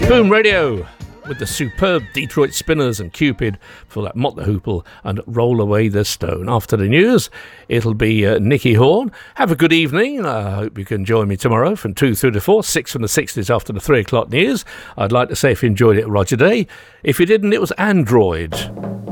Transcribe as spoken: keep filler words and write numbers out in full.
Boom Radio with the superb Detroit Spinners and Cupid for that Mott the Hoople and Roll Away the Stone. After the news, it'll be uh, Nicky Horn. Have a good evening. I hope you can join me tomorrow from two through to four, six from the sixties after the three o'clock news. I'd like to say if you enjoyed it, Roger Day. If you didn't, it was Android.